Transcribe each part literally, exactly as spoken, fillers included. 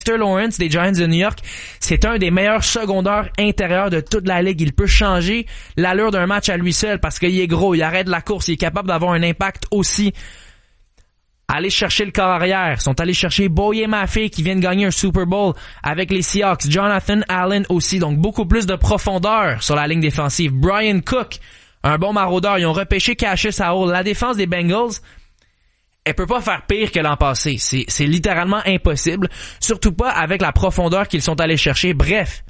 Dexter Lawrence des Giants de New York, c'est un des meilleurs secondaires intérieurs de toute la ligue. Il peut changer l'allure d'un match à lui seul parce qu'il est gros, il arrête la course, il est capable d'avoir un impact aussi. Aller chercher le corps arrière. Ils sont allés chercher Boye Mafe qui vient de gagner un Super Bowl avec les Seahawks. Jonathan Allen aussi. Donc beaucoup plus de profondeur sur la ligne défensive. Brian Cook, un bon maraudeur. Ils ont repêché Cassius Howell. La défense des Bengals, elle peut pas faire pire que l'an passé. C'est, c'est littéralement impossible. Surtout pas avec la profondeur qu'ils sont allés chercher. Bref.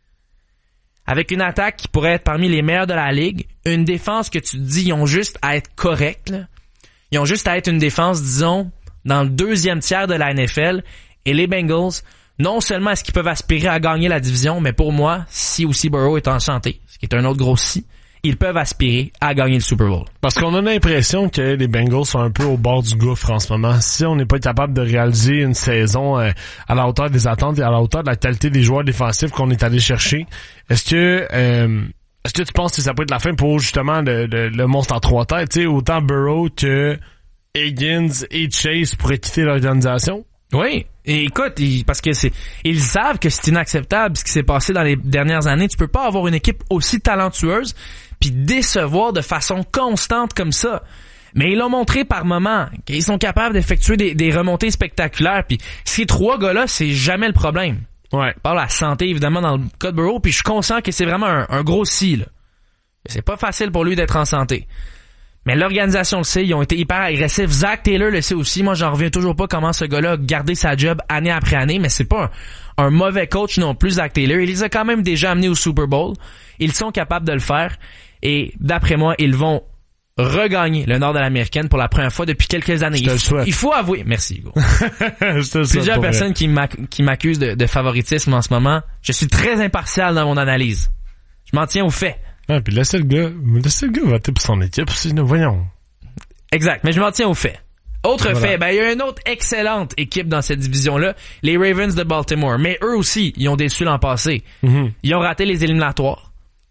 Avec une attaque qui pourrait être parmi les meilleures de la ligue. Une défense que tu te dis, ils ont juste à être corrects, là. Ils ont juste à être une défense, disons, dans le deuxième tiers de la N F L. Et les Bengals, non seulement est-ce qu'ils peuvent aspirer à gagner la division, mais pour moi, si aussi Burrow est en santé, ce qui est un autre gros si, ils peuvent aspirer à gagner le Super Bowl. Parce qu'on a l'impression que les Bengals sont un peu au bord du gouffre en ce moment. Si on n'est pas capable de réaliser une saison euh, à la hauteur des attentes et à la hauteur de la qualité des joueurs défensifs qu'on est allé chercher, est-ce que euh, est-ce que tu penses que ça peut être la fin pour justement le, le, le monstre en trois têtes, tu sais, autant Burrow que Higgins et Chase pourraient quitter l'organisation? Oui. Et écoute, ils, parce que c'est, ils savent que c'est inacceptable ce qui s'est passé dans les dernières années. Tu peux pas avoir une équipe aussi talentueuse puis décevoir de façon constante comme ça. Mais ils l'ont montré par moments qu'ils sont capables d'effectuer des, des remontées spectaculaires. Puis ces trois gars-là, c'est jamais le problème. Ouais. Par la santé, évidemment, dans le cas de Burrow, puis je suis conscient que c'est vraiment un, un gros si, là. C'est pas facile pour lui d'être en santé. Mais l'organisation le sait, ils ont été hyper agressifs. Zach Taylor le sait aussi. Moi, j'en reviens toujours pas comment ce gars-là a gardé sa job année après année, mais c'est pas un, un mauvais coach non plus, Zach Taylor. Il les a quand même déjà amenés au Super Bowl. Ils sont capables de le faire. Et d'après moi, ils vont regagner le nord de l'américaine pour la première fois depuis quelques années. Je te le souhaite. Il faut avouer, merci Hugo. Je te le souhaite. Plusieurs personnes qui, m'ac- qui m'accusent de, de favoritisme en ce moment. Je suis très impartial dans mon analyse. Je m'en tiens aux faits. Ah, puis laissez le gars, laissez le gars voter pour son équipe, sinon, voyons. Exact, mais je m'en tiens aux faits. Autre voilà. fait, ben il y a une autre excellente équipe dans cette division-là, les Ravens de Baltimore. Mais eux aussi, ils ont déçu l'an passé. Mm-hmm. Ils ont raté les éliminatoires.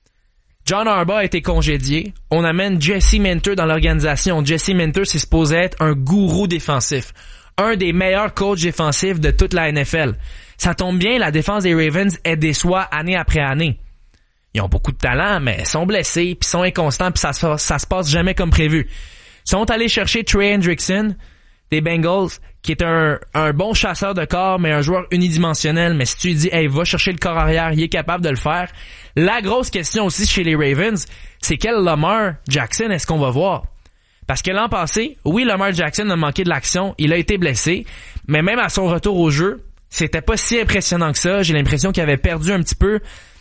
John Harbaugh a été congédié. On amène Jesse Minter dans l'organisation. Jesse Minter, c'est supposé être un gourou défensif. Un des meilleurs coachs défensifs de toute la N F L. Ça tombe bien, la défense des Ravens est déçoit année après année. Ils ont beaucoup de talent, mais ils sont blessés, puis sont inconstants, puis ça, ça, ça se passe jamais comme prévu. Ils sont allés chercher Trey Hendrickson des Bengals, qui est un, un bon chasseur de corps, mais un joueur unidimensionnel. Mais si tu lui dis, hey, va chercher le corps arrière, il est capable de le faire. La grosse question aussi chez les Ravens, c'est quel Lamar Jackson est-ce qu'on va voir? Parce que l'an passé, oui, Lamar Jackson a manqué de l'action, il a été blessé, mais même à son retour au jeu, c'était pas si impressionnant que ça. J'ai l'impression qu'il avait perdu un petit peu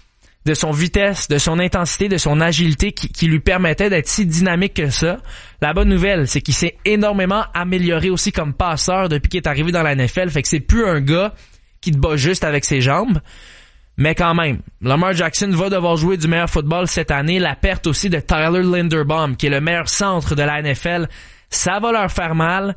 de son vitesse, de son intensité, de son agilité qui, qui lui permettait d'être si dynamique que ça. La bonne nouvelle, c'est qu'il s'est énormément amélioré aussi comme passeur depuis qu'il est arrivé dans la N F L. Fait que c'est plus un gars qui te bat juste avec ses jambes. Mais quand même, Lamar Jackson va devoir jouer du meilleur football cette année. La perte aussi de Tyler Linderbaum, qui est le meilleur centre de la N F L, ça va leur faire mal.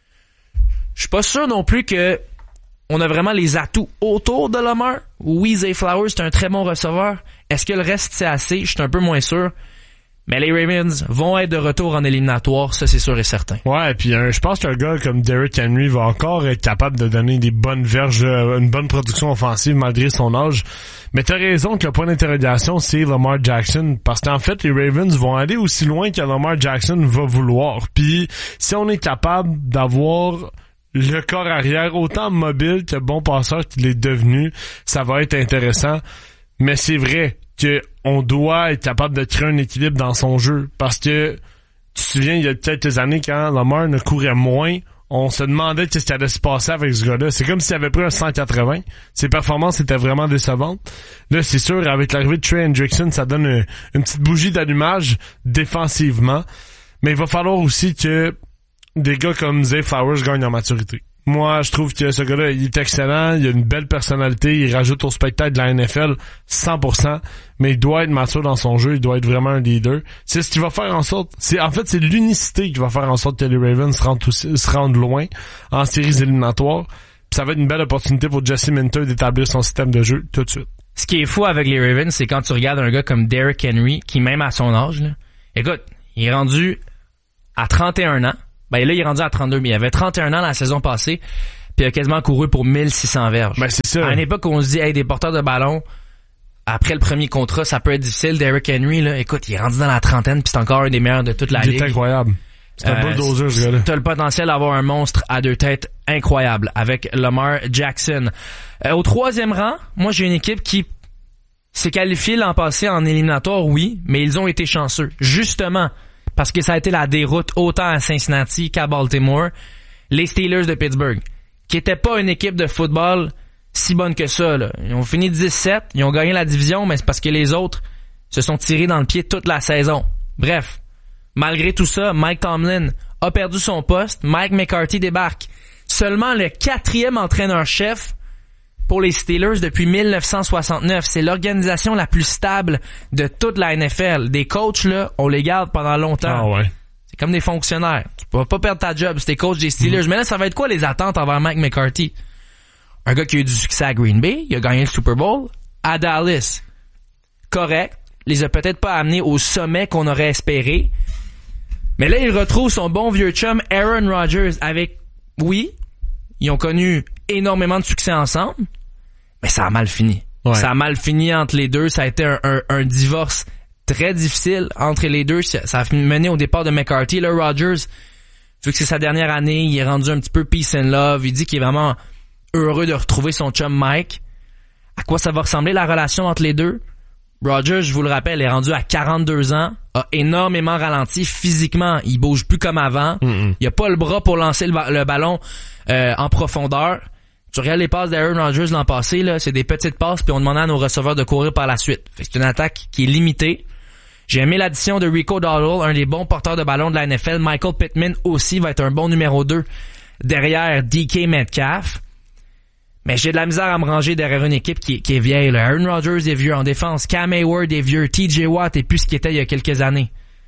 Je suis pas sûr non plus que on a vraiment les atouts autour de Lamar. Oui, Zay Flowers, c'est un très bon receveur. Est-ce que le reste, c'est assez? Je suis un peu moins sûr. Mais les Ravens vont être de retour en éliminatoire, ça c'est sûr et certain. Ouais, puis euh, je pense qu'un gars comme Derrick Henry va encore être capable de donner des bonnes verges, euh, une bonne production offensive malgré son âge. Mais t'as raison que le point d'interrogation, c'est Lamar Jackson, parce qu'en fait, les Ravens vont aller aussi loin que Lamar Jackson va vouloir. Puis si on est capable d'avoir le corps arrière autant mobile que bon passeur qu'il est devenu, ça va être intéressant. Mais c'est vrai que on doit être capable de créer un équilibre dans son jeu, parce que tu te souviens, il y a quelques années, quand Lamar ne courait moins, on se demandait qu'est-ce qui allait se passer avec ce gars-là. C'est comme s'il avait pris un cent quatre-vingts. Ses performances étaient vraiment décevantes. Là, c'est sûr, avec l'arrivée de Trey Hendrickson, ça donne une, une petite bougie d'allumage défensivement. Mais il va falloir aussi que des gars comme Zay Flowers gagnent en maturité. Moi, je trouve que ce gars-là, il est excellent, il a une belle personnalité, il rajoute au spectacle de la N F L cent pour cent, mais il doit être mature dans son jeu, il doit être vraiment un leader. C'est ce qui va faire en sorte, c'est en fait, c'est l'unicité qui va faire en sorte que les Ravens se rendent, aussi, se rendent loin en séries éliminatoires. Puis ça va être une belle opportunité pour Jesse Minter d'établir son système de jeu tout de suite. Ce qui est fou avec les Ravens, c'est quand tu regardes un gars comme Derrick Henry, qui même à son âge, là, écoute, il est rendu à trente et un ans. Ben là, il est rendu à trente-deux, mais il avait trente et un ans la saison passée. puis il a quasiment couru pour mille six cents verges. Ben, c'est ça. À une époque où on se dit, hey, des porteurs de ballon, après le premier contrat, ça peut être difficile. Derrick Henry, là, écoute, il est rendu dans la trentaine puis c'est encore un des meilleurs de toute la il ligue. Il est incroyable. C'est un euh, bulldozer, ce gars-là. T'as le potentiel d'avoir un monstre à deux têtes incroyable avec Lamar Jackson. Euh, au troisième rang, moi, j'ai une équipe qui s'est qualifiée l'an passé en éliminatoire, oui, mais ils ont été chanceux. Justement, parce que ça a été la déroute autant à Cincinnati qu'à Baltimore. Les Steelers de Pittsburgh, qui étaient pas une équipe de football si bonne que ça, là. Ils ont fini dix-sept, ils ont gagné la division, mais c'est parce que les autres se sont tirés dans le pied toute la saison. Bref. Malgré tout ça, Mike Tomlin a perdu son poste. Mike McCarthy débarque. Seulement le quatrième entraîneur-chef pour les Steelers depuis mille neuf cent soixante-neuf. C'est l'organisation la plus stable de toute la N F L. Des coachs, là, on les garde pendant longtemps. Ah ouais. C'est comme des fonctionnaires. Tu peux pas perdre ta job si t'es coach des Steelers. Mmh. Mais là, ça va être quoi les attentes envers Mike McCarthy? Un gars qui a eu du succès à Green Bay, il a gagné le Super Bowl. À Dallas, correct. Les a peut-être pas amenés au sommet qu'on aurait espéré. Mais là, il retrouve son bon vieux chum Aaron Rodgers avec, oui, ils ont connu énormément de succès ensemble, mais ça a mal fini. Ouais. Ça a mal fini entre les deux. Ça a été un, un, un divorce très difficile entre les deux. Ça, ça a mené au départ de McCarthy. Là, Rodgers, vu que c'est sa dernière année, il est rendu un petit peu peace and love. Il dit qu'il est vraiment heureux de retrouver son chum Mike. À quoi ça va ressembler la relation entre les deux? Rodgers, je vous le rappelle, est rendu à quarante-deux ans, a énormément ralenti physiquement. Il bouge plus comme avant. Mm-hmm. Il a pas le bras pour lancer le, ba- le ballon euh, en profondeur. Tu regardes les passes d'Aaron Rodgers l'an passé, là, c'est des petites passes, puis on demandait à nos receveurs de courir par la suite. Fait que c'est une attaque qui est limitée. J'ai aimé l'addition de Rico Dowdle, un des bons porteurs de ballon de la N F L. Michael Pittman aussi va être un bon numéro deux derrière D K Metcalf. Mais j'ai de la misère à me ranger derrière une équipe qui, qui est vieille. Là. Aaron Rodgers est vieux en défense. Cam Hayward est vieux. T J Watt est plus ce qu'il était il y a quelques années.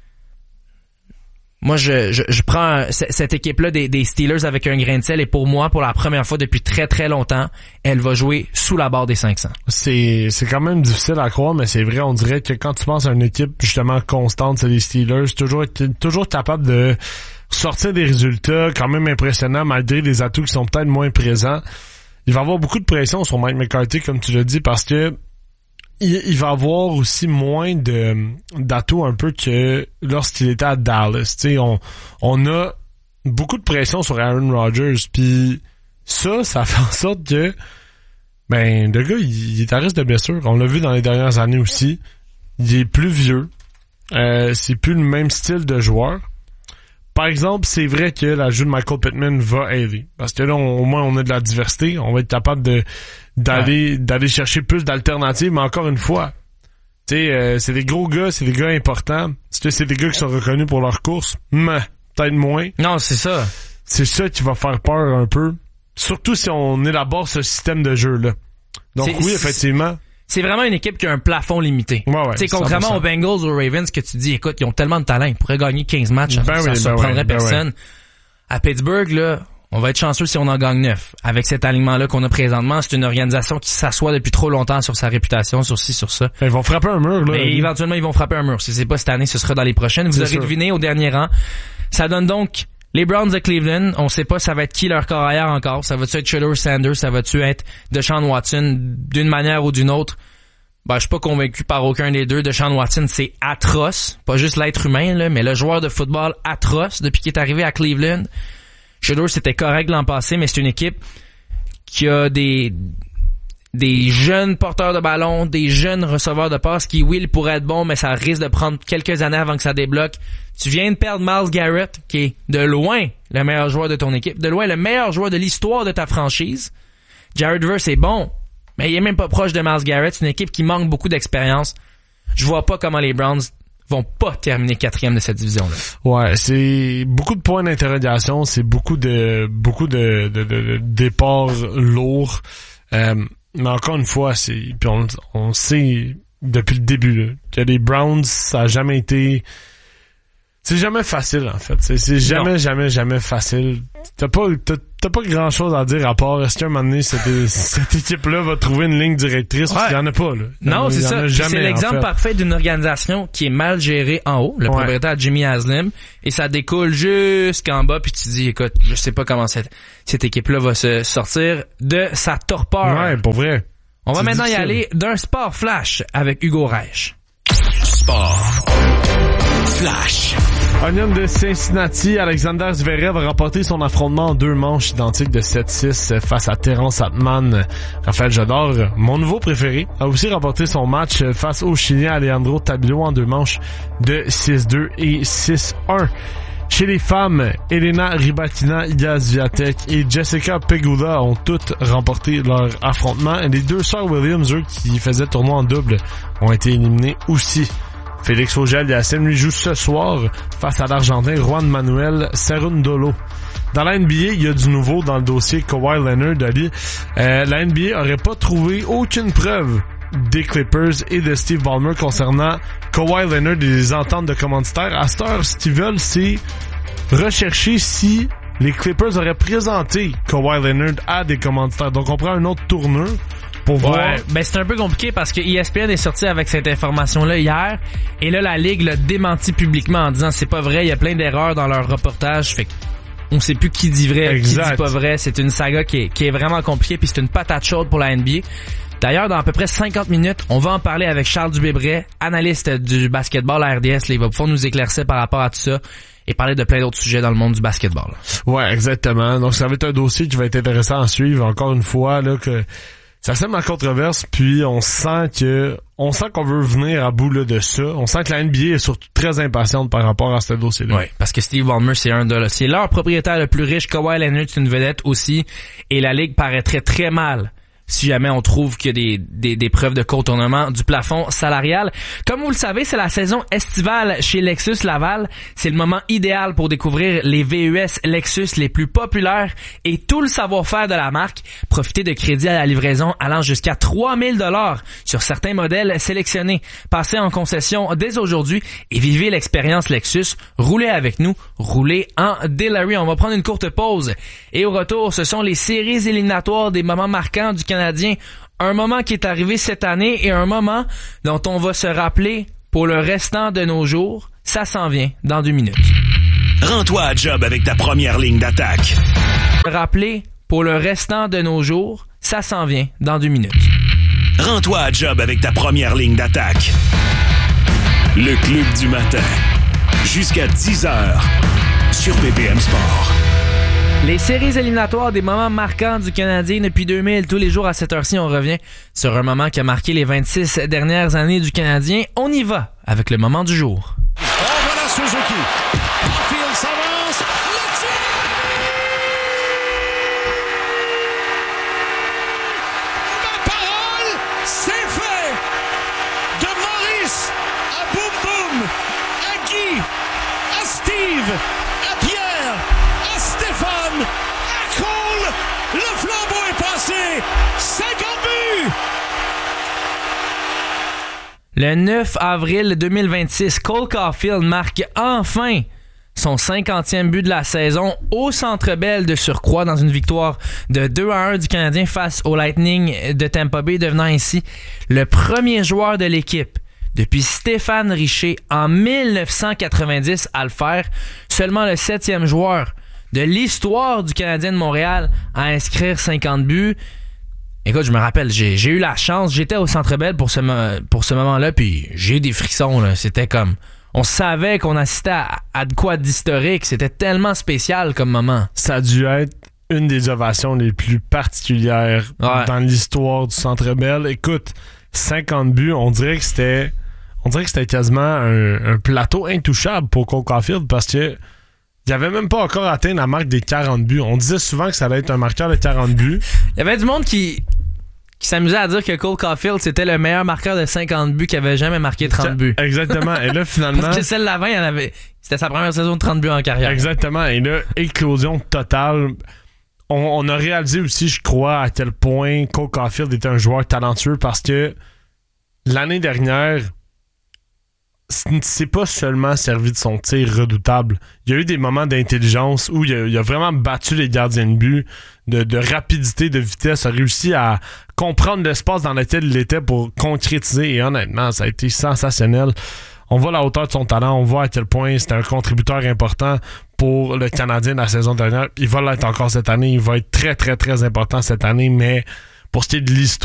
Moi, je, je, je prends cette équipe-là des, des Steelers avec un grain de sel et pour moi, pour la première fois depuis très très longtemps, elle va jouer sous la barre des cinq cents. C'est, c'est quand même difficile à croire, mais c'est vrai, on dirait que quand tu penses à une équipe justement constante, c'est les Steelers, toujours, toujours capable de sortir des résultats quand même impressionnants malgré les atouts qui sont peut-être moins présents. Il va y avoir beaucoup de pression sur Mike McCarthy, comme tu l'as dit, parce que il, il va avoir aussi moins de d'atouts un peu que lorsqu'il était à Dallas. Tu sais, on, on a beaucoup de pression sur Aaron Rodgers, puis ça, ça fait en sorte que ben le gars, il, il est à risque de blessure. On l'a vu dans les dernières années aussi. Il est plus vieux. Euh, c'est plus le même style de joueur. Par exemple, c'est vrai que l'ajout de Michael Pittman va aider. Parce que là, on, au moins, on a de la diversité. On va être capable de d'aller ouais. d'aller chercher plus d'alternatives. Mais encore une fois, tu sais, euh, c'est des gros gars, c'est des gars importants. Est-ce que c'est des gars qui sont reconnus pour leur course? Mais peut-être moins. Non, c'est ça. C'est ça qui va faire peur un peu. Surtout si on élabore ce système de jeu-là. Donc c'est, oui, effectivement... C'est vraiment une équipe qui a un plafond limité. Ouais, ouais, t'sais, contrairement aux Bengals ou aux Ravens que tu dis, écoute, ils ont tellement de talent, ils pourraient gagner quinze matchs, ben ça oui, surprendrait ben oui, personne. Ben oui. À Pittsburgh, là, on va être chanceux si on en gagne neuf. Avec cet alignement-là qu'on a présentement, c'est une organisation qui s'assoit depuis trop longtemps sur sa réputation, sur ci, sur ça. Ils vont frapper un mur, là. Mais éventuellement, ils vont frapper un mur. Si c'est pas cette année, ce sera dans les prochaines. Vous c'est aurez sûr. deviné au dernier rang. Ça donne donc les Browns de Cleveland. On sait pas ça va être qui leur corps arrière encore. Ça va-tu être Shedeur Sanders? Ça va-tu être Deshaun Watson? D'une manière ou d'une autre. Ben, je suis pas convaincu par aucun des deux. Deshaun Watson, c'est atroce. Pas juste l'être humain, là, mais le joueur de football atroce depuis qu'il est arrivé à Cleveland. Shedeur, c'était correct l'an passé, mais c'est une équipe qui a des des jeunes porteurs de ballon, des jeunes receveurs de passe qui, oui, ils pourraient être bons, mais ça risque de prendre quelques années avant que ça débloque. Tu viens de perdre Myles Garrett, qui est de loin le meilleur joueur de ton équipe, de loin le meilleur joueur de l'histoire de ta franchise. Jared Verse est bon, mais il est même pas proche de Myles Garrett. C'est une équipe qui manque beaucoup d'expérience. Je vois pas comment les Browns vont pas terminer quatrième de cette division-là. Ouais, c'est beaucoup de points d'interrogation, c'est beaucoup de beaucoup de, de, de, de départs lourds. Euh, mais encore une fois, c'est puis on, on sait depuis le début là, que les Browns, ça a jamais été C'est jamais facile, en fait. C'est, c'est jamais, non. jamais, jamais facile. T'as pas, t'as, t'as pas grand chose à dire à part, est-ce qu'à un moment donné, cette, cette équipe-là va trouver une ligne directrice? Ouais. Il y en a pas, là. Non, a, c'est ça. Jamais, c'est l'exemple en fait. parfait d'une organisation qui est mal gérée en haut, le ouais. propriétaire Jimmy Haslam, et ça découle jusqu'en bas, puis tu te dis, écoute, je sais pas comment cette, cette équipe-là va se sortir de sa torpeur. Ouais, pour vrai. On va c'est maintenant difficile. y aller d'un sport flash avec Hugo Reich. Sport flash. Onion de Cincinnati, Alexander Zverev a remporté son affrontement en deux manches identiques de sept six face à Terence Atman. Raphaël Jodor, mon nouveau préféré, a aussi remporté son match face au Chilien Alejandro Tabilo en deux manches de six deux et six un. Chez les femmes, Elena Rybakina, Iga Swiatek et Jessica Pegula ont toutes remporté leur affrontement. Et les deux sœurs Williams, eux, qui faisaient tournoi en double, ont été éliminées aussi. Félix Auger-Aliassime lui joue ce soir face à l'Argentin Juan Manuel Cerundolo. Dans la N B A, il y a du nouveau dans le dossier Kawhi Leonard. Ali. Euh, la N B A aurait pas trouvé aucune preuve des Clippers et de Steve Ballmer concernant Kawhi Leonard et les ententes de commanditaires. À cette heure, ce qu'ils veulent, c'est rechercher si les Clippers auraient présenté Kawhi Leonard à des commanditaires. Donc, on prend un autre tourneur pour voir. Ouais, ben c'est un peu compliqué parce que E S P N est sorti avec cette information-là hier, et là, la Ligue l'a démenti publiquement en disant c'est pas vrai, il y a plein d'erreurs dans leur reportage, fait on sait plus qui dit vrai, exact. Qui dit pas vrai. C'est une saga qui est, qui est vraiment compliquée, puis c'est une patate chaude pour la N B A. D'ailleurs, dans à peu près cinquante minutes, on va en parler avec Charles Dubébret, analyste du basketball à R D S. Là, il va pouvoir nous éclaircir par rapport à tout ça et parler de plein d'autres sujets dans le monde du basketball. Ouais, exactement. Donc, ça va être un dossier qui va être intéressant à suivre. Encore une fois, là, que ça sème la controverse, puis on sent que on sent qu'on veut venir à bout là, de ça. On sent que la N B A est surtout très impatiente par rapport à ce dossier-là. Oui, parce que Steve Ballmer, c'est un de c'est leur propriétaire le plus riche. Kawhi Leonard, c'est une vedette aussi, et la Ligue paraîtrait très mal si jamais on trouve qu'il y a des, des, des preuves de contournement du plafond salarial. Comme vous le savez, c'est la saison estivale chez Lexus Laval. C'est le moment idéal pour découvrir les V U S Lexus les plus populaires et tout le savoir-faire de la marque. Profitez de crédits à la livraison allant jusqu'à trois mille dollars sur certains modèles sélectionnés. Passez en concession dès aujourd'hui et vivez l'expérience Lexus. Roulez avec nous, roulez en Delary. On va prendre une courte pause et au retour, ce sont les séries éliminatoires des moments marquants du Canadien, un moment qui est arrivé cette année et un moment dont on va se rappeler pour le restant de nos jours. Ça s'en vient dans deux minutes. Rends-toi à job avec ta première ligne d'attaque. Rappeler pour le restant de nos jours, ça s'en vient dans deux minutes. Rends-toi à job avec ta première ligne d'attaque. Le Club du matin. Jusqu'à dix heures sur B P M Sport. Les séries éliminatoires des moments marquants du Canadien depuis deux mille. Tous les jours à cette heure-ci, on revient sur un moment qui a marqué les vingt-six dernières années du Canadien. On y va avec le moment du jour. Oh, voilà Suzuki. Caulfield s'avance. Le tir! Ma parole, c'est fait! De Maurice à Boum Boum, à Guy, à Steve, à Pierre, à Stéphane, à Cole, le flambeau est passé, cinquante buts! Le neuf avril deux mille vingt-six, Cole Caulfield marque enfin son cinquantième but de la saison au Centre Bell de surcroît dans une victoire de deux à un du Canadien face au Lightning de Tampa Bay, devenant ainsi le premier joueur de l'équipe depuis Stéphane Richer en dix-neuf cent quatre-vingt-dix à le faire, seulement le septième joueur de l'histoire du Canadien de Montréal à inscrire cinquante buts. Écoute, je me rappelle, j'ai, j'ai eu la chance, j'étais au Centre Bell pour ce, pour ce moment-là, puis j'ai eu des frissons, là. C'était comme, on savait qu'on assistait à, à de quoi d'historique, c'était tellement spécial comme moment. Ça a dû être une des ovations les plus particulières ouais. dans l'histoire du Centre Bell. Écoute, cinquante buts, on dirait que c'était, on dirait que c'était quasiment un, un plateau intouchable pour Cole Caulfield parce que il avait même pas encore atteint la marque des quarante buts. On disait souvent que ça allait être un marqueur de quarante buts. Il y avait du monde qui, qui s'amusait à dire que Cole Caulfield, c'était le meilleur marqueur de cinquante buts qui avait jamais marqué trente buts. Exactement. Et là, finalement... Parce que celle d'avant, il en avait... c'était sa première saison de trente buts en carrière. Exactement. Et là, éclosion totale. On, on a réalisé aussi, je crois, à quel point Cole Caulfield était un joueur talentueux parce que l'année dernière... c'est pas seulement servi de son tir redoutable. Il y a eu des moments d'intelligence où il a, il a vraiment battu les gardiens de but, de, de rapidité, de vitesse, a réussi à comprendre l'espace dans lequel il était pour concrétiser, et honnêtement, ça a été sensationnel. On voit la hauteur de son talent, on voit à quel point c'est un contributeur important pour le Canadien la saison dernière. Il va l'être encore cette année, il va être très très très important cette année, mais pour ce qui est de l'histoire